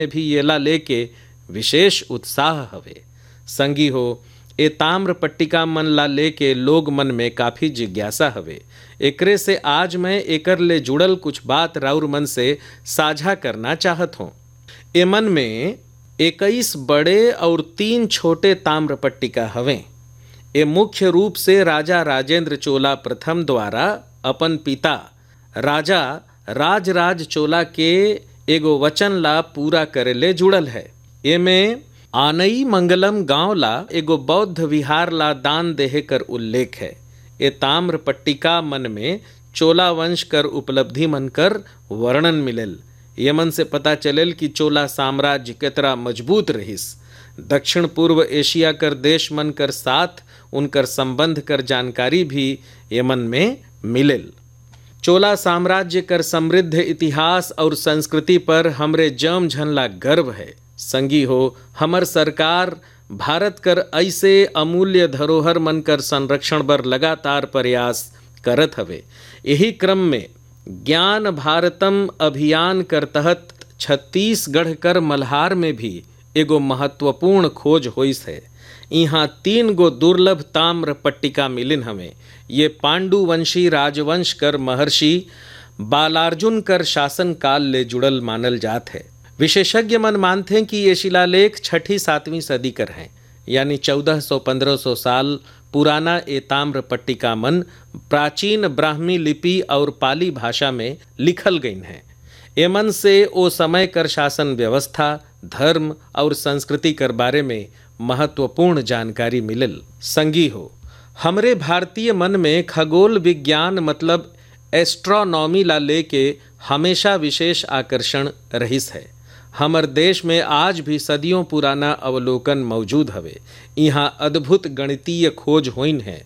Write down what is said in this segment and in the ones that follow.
भी येला लेके विशेष उत्साह हवे। संगी हो, ए ताम्र पट्टिका मन ला लेके लोग मन में काफ़ी जिज्ञासा हवे। एकरे से आज मैं एकर ले जुड़ल कुछ बात राउर मन से साझा करना चाहत हूँ। ए मन में 21 बड़े और 3 छोटे ताम्र पट्टिका हवें। ए मुख्य रूप से राजा राजेंद्र चोला प्रथम द्वारा अपन पिता राजा राजराज चोला के एगो वचन ला पूरा करे ले जुड़ल है। एमे आनई मंगलम गांव ला एगो बौद्ध विहार ला दान देहे कर उल्लेख है। ए ताम्र पट्टिका मन में चोला वंश कर उपलब्धि मन कर वर्णन मिलेल। ये मन से पता चलेल कि चोला साम्राज्य कितना मजबूत रहिस। दक्षिण पूर्व एशिया कर देश मन कर साथ उनकर संबंध कर जानकारी भी ये मन में मिलेल। चोला साम्राज्य कर समृद्ध इतिहास और संस्कृति पर हमरे जम झनला गर्व है। संगी हो, हमर सरकार भारत कर ऐसे अमूल्य धरोहर मन कर संरक्षण बर लगातार प्रयास करत हवे। यही क्रम में ज्ञान भारतम अभियान कर तहत छत्तीसगढ़ कर मल्हार में भी एगो महत्वपूर्ण खोज होइस है। यहाँ 3 गो दुर्लभ ताम्र पट्टिका मिलिन हमें। ये पांडु वंशी राजवंश कर महर्षि बालार्जुन कर शासन काल ले जुड़ल मानल जात है। विशेषज्ञ मन मानते हैं कि ये शिलालेख 6ठी-7वीं सदी कर हैं, यानी 1400-1500 साल पुराना। ये ताम्र पट्टिका मन प्राचीन ब्राह्मी लिपि और पाली भाषा में लिखल गईन हैं। एमन से ओ समय कर शासन व्यवस्था, धर्म और संस्कृति कर बारे में महत्वपूर्ण जानकारी मिलल। संगी हो, हमरे भारतीय मन में खगोल विज्ञान मतलब एस्ट्रोनॉमी ला लेके हमेशा विशेष आकर्षण रहिस है। हमर देश में आज भी सदियों पुराना अवलोकन मौजूद हवे। यहाँ अद्भुत गणितीय खोज होइन है।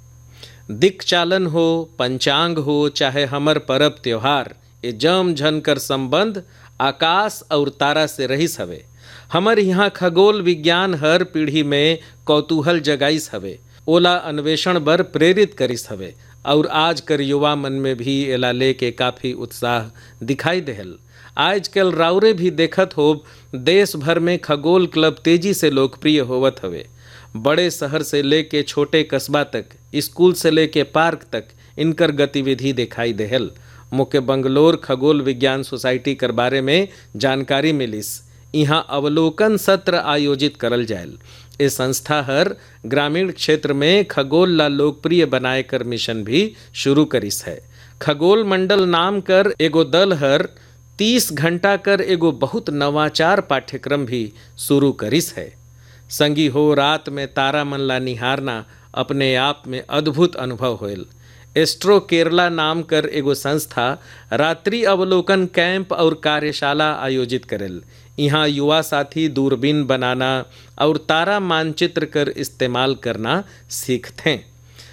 दिक्चालन हो, पंचांग हो, चाहे हमर परब त्योहार, ये जम झन कर संबंध आकाश और तारा से रहिस हवे। हमर यहाँ खगोल विज्ञान हर पीढ़ी में कौतूहल जगाइस हवे, ओला अन्वेषण बर प्रेरित करिस हवे और आज कर युवा मन में भी एला लेके काफ़ी उत्साह दिखाई देहल। आजकल राउरे भी देखत हो देश भर में खगोल क्लब तेजी से लोकप्रिय होवत हवे। बड़े शहर से लेके छोटे कस्बा तक, स्कूल से लेके पार्क तक इनकर गतिविधि दिखाई देहल। मुख्य बंगलोर खगोल विज्ञान सोसाइटी कर बारे में जानकारी मिलिस। यहाँ अवलोकन सत्र आयोजित करल जायल। ये संस्था हर ग्रामीण क्षेत्र में खगोल ला लोकप्रिय बनाए कर मिशन भी शुरू करिस है। खगोल मंडल नाम कर एगो दल हर 30 घंटा कर एगो बहुत नवाचार पाठ्यक्रम भी शुरू करिस है। संगी हो, रात में तारा मन ला निहारना अपने आप में अद्भुत अनुभव होयल। एस्ट्रो केरला नाम कर एगो संस्था रात्रि अवलोकन कैंप और कार्यशाला आयोजित करेल। यहाँ युवा साथी दूरबीन बनाना और तारा मानचित्र कर इस्तेमाल करना सीखते हैं।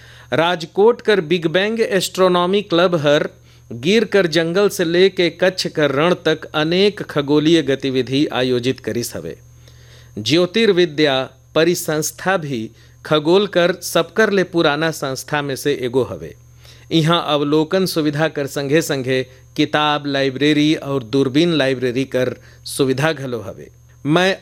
राजकोट कर बिग बैंग एस्ट्रोनॉमी क्लब हर गिर कर जंगल से लेके कच्छ कर रण तक अनेक खगोलीय गतिविधि आयोजित करिस हवे। ज्योतिर्विद्या परिसंस्था भी खगोल कर सबकर ले पुराना संस्था में से एगो हवे। यहाँ अवलोकन सुविधा कर संगे संगे किताब लाइब्रेरी और दूरबीन लाइब्रेरी कर सुविधा घलो हवे। मैं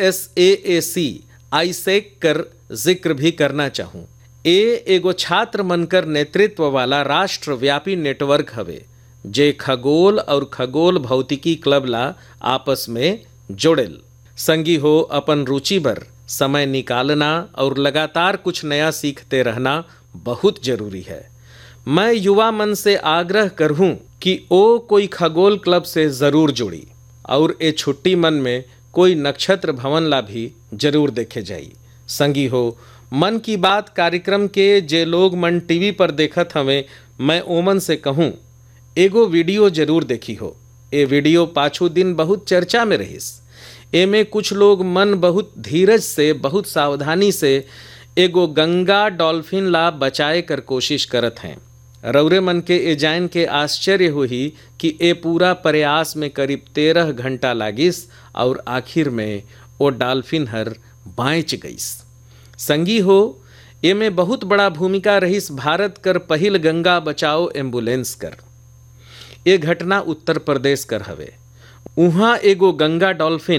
ISAAC आईसेक कर जिक्र भी करना चाहूँ। ए एगो छात्र मनकर नेतृत्व वाला राष्ट्रव्यापी नेटवर्क हवे जे खगोल और खगोल भौतिकी क्लब ला आपस में जोड़ेल। संगी हो, अपन रुचि बर समय निकालना और लगातार कुछ नया सीखते रहना बहुत जरूरी है। मैं युवा मन से आग्रह करूं कि ओ कोई खगोल क्लब से ज़रूर जुड़ी और ए छुट्टी मन में कोई नक्षत्र भवन ला भी जरूर देखे जाई। संगी हो, मन की बात कार्यक्रम के जे लोग मन टीवी पर देखत हवें, मैं ओमन से कहूँ एगो वीडियो जरूर देखी हो। ए वीडियो पाछू दिन बहुत चर्चा में रहिस। एमे कुछ लोग मन बहुत धीरज से, बहुत सावधानी से एगो गंगा डॉल्फिन ला बचाए कर कोशिश करत हैं। रौरे मन के ए जान के आश्चर्य हुई कि ए पूरा प्रयास में करीब 13 घंटा लागिस और आखिर में वो डॉल्फिन हर बाँच गईस। संगी हो, ए में बहुत बड़ा भूमिका रहिस भारत कर पहिल गंगा बचाओ एम्बुलेंस कर। ये घटना उत्तर प्रदेश कर हवे। उहाँ एगो गंगा डॉल्फिन